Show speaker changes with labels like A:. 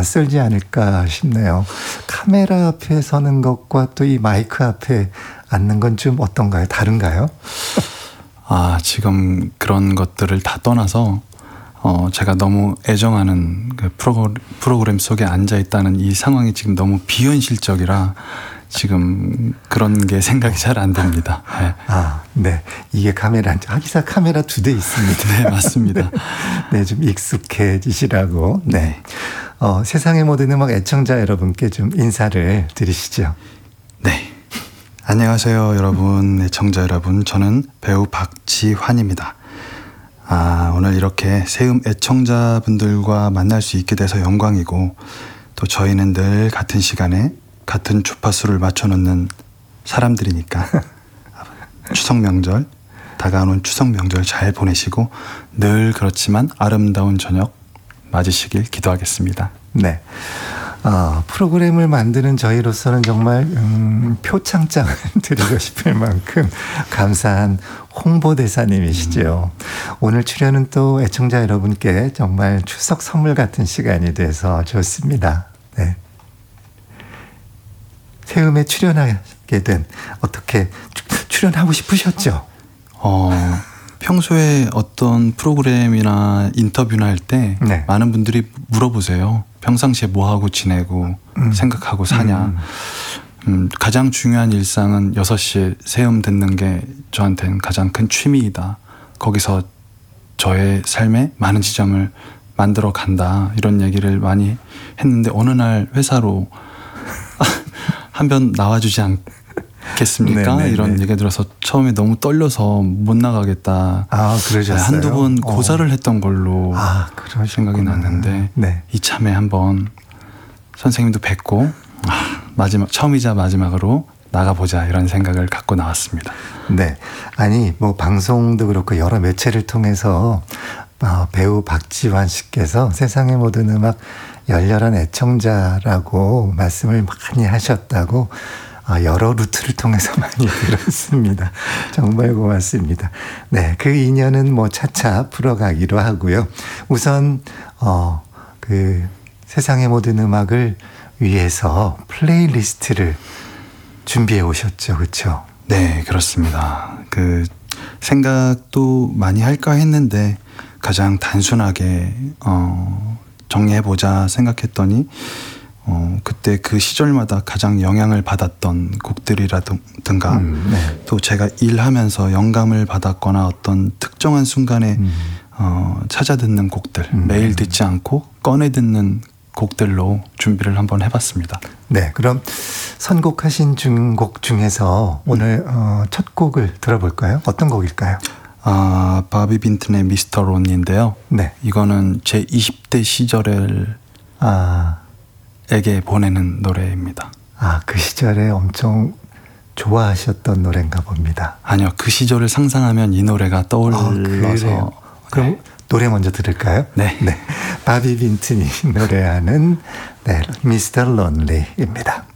A: 낯설지 않을까 싶네요. 카메라 앞에 서는 것과 또 이 마이크 앞에 앉는 건 좀 어떤가요? 다른가요?
B: 지금 그런 것들을 다 떠나서 제가 너무 애정하는 그 프로그램 속에 앉아 있다는 이 상황이 지금 너무 비현실적이라 지금 그런 게 생각이 잘 안 됩니다. 네.
A: 네. 이게 카메라, 하기사 카메라 2대 있습니다.
B: 네, 맞습니다.
A: 네, 좀 익숙해지시라고. 네. 세상의 모든 음악 애청자 여러분께 좀 인사를 드리시죠.
B: 네. 안녕하세요, 여러분. 애청자 여러분. 저는 배우 박지환입니다. 오늘 이렇게 세음 애청자분들과 만날 수 있게 돼서 영광이고, 또 저희는 늘 같은 시간에 같은 주파수를 맞춰놓는 사람들이니까 추석 명절, 다가오는 추석 명절 잘 보내시고 늘 그렇지만 아름다운 저녁 맞으시길 기도하겠습니다.
A: 네. 프로그램을 만드는 저희로서는 정말 표창장을 드리고 싶을 만큼 감사한 홍보대사님이시죠. 오늘 출연은 또 애청자 여러분께 정말 추석 선물 같은 시간이 돼서 좋습니다. 네. 세음에 출연하게 된, 어떻게 출연하고 싶으셨죠?
B: 평소에 어떤 프로그램이나 인터뷰나 할 때
A: 네.
B: 많은 분들이 물어보세요. 평상시에 뭐하고 지내고 생각하고 사냐. 가장 중요한 일상은 6시에 세음 듣는 게 저한테는 가장 큰 취미이다. 거기서 저의 삶에 많은 지점을 만들어 간다. 이런 얘기를 많이 했는데 어느 날 회사로 한 번 나와주지 않겠습니까?
A: 네네네.
B: 이런 얘기 들어서 처음에 너무 떨려서 못 나가겠다.
A: 그러셨어요?
B: 한두 번 고사를 했던 걸로 생각이 났는데
A: 네.
B: 이참에 한번 선생님도 뵙고 처음이자 마지막으로 나가보자 이런 생각을 갖고 나왔습니다.
A: 네. 아니 뭐 방송도 그렇고 여러 매체를 통해서 배우 박지환 씨께서 세상의 모든 음악 열렬한 애청자라고 말씀을 많이 하셨다고 여러 루트를 통해서 많이 들었습니다. 정말 고맙습니다. 네, 그 인연은 뭐 차차 풀어가기로 하고요. 우선 그 세상의 모든 음악을 위해서 플레이리스트를 준비해 오셨죠, 그렇죠?
B: 네, 그렇습니다. 그 생각도 많이 할까 했는데 가장 단순하게 정리해보자 생각했더니 그때 그 시절마다 가장 영향을 받았던 곡들이라든가
A: 네.
B: 또 제가 일하면서 영감을 받았거나 어떤 특정한 순간에 찾아 듣는 곡들 매일 듣지 않고 꺼내 듣는 곡들로 준비를 한번 해봤습니다.
A: 네, 그럼 선곡하신 곡 중에서 오늘 첫 곡을 들어볼까요? 어떤 곡일까요?
B: 바비 빈튼의 미스터 론인데요.
A: 네.
B: 이거는 제 20대 시절을 에게 보내는 노래입니다.
A: 그 시절에 엄청 좋아하셨던 노래인가 봅니다.
B: 아니요, 그 시절을 상상하면 이 노래가 떠올라서.
A: 그럼
B: 네.
A: 노래 먼저 들을까요?
B: 네.
A: 바비 빈튼이 노래하는 미스터 론리입니다.